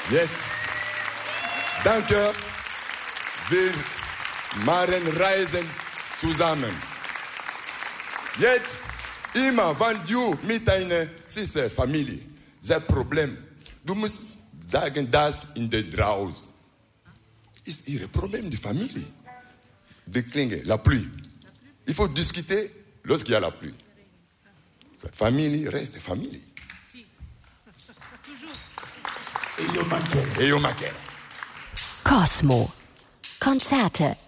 Jetzt, danke, wir machen Reisen zusammen. Jetzt, immer, wenn du mit deiner Schwester, Familie, das Problem, du musst sagen, das in der draußen. Ist ihr Problem, die Familie. Die Klinge, la pluie. Il faut discuter lorsqu'il y a la pluie. La famille reste famille. Cosmo. Konzerte